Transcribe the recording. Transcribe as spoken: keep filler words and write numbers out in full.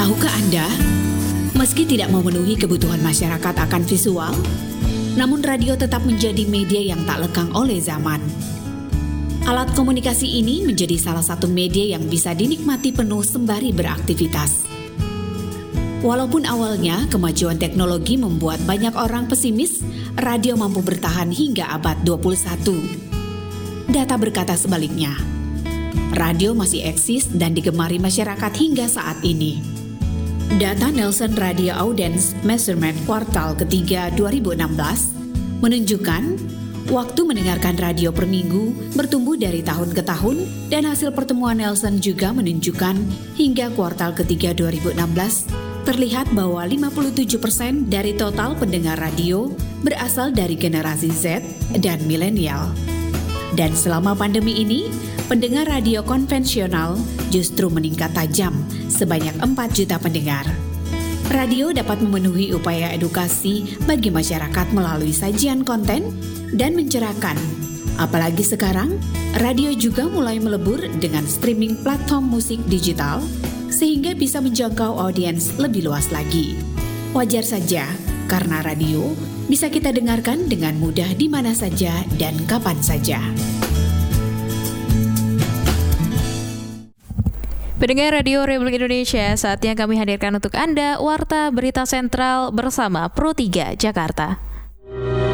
Tahukah Anda, meski tidak memenuhi kebutuhan masyarakat akan visual, namun radio tetap menjadi media yang tak lekang oleh zaman. Alat komunikasi ini menjadi salah satu media yang bisa dinikmati penuh sembari beraktivitas. Walaupun awalnya kemajuan teknologi membuat banyak orang pesimis, radio mampu bertahan hingga abad dua puluh satu. Data berkata sebaliknya. Radio masih eksis dan digemari masyarakat hingga saat ini. Data Nielsen Radio Audience Measurement kuartal ketiga dua ribu enam belas menunjukkan waktu mendengarkan radio per minggu bertumbuh dari tahun ke tahun, dan hasil pertemuan Nielsen juga menunjukkan hingga kuartal ketiga dua ribu enam belas terlihat bahwa lima puluh tujuh persen dari total pendengar radio berasal dari generasi Z dan milenial. Dan selama pandemi ini, pendengar radio konvensional justru meningkat tajam sebanyak empat juta pendengar. Radio dapat memenuhi upaya edukasi bagi masyarakat melalui sajian konten dan mencerahkan. Apalagi sekarang, radio juga mulai melebur dengan streaming platform musik digital sehingga bisa menjangkau audiens lebih luas lagi. Wajar saja karena radio bisa kita dengarkan dengan mudah di mana saja dan kapan saja. Pendengar Radio Republik Indonesia, saatnya kami hadirkan untuk Anda Warta Berita Sentral bersama Pro tiga Jakarta.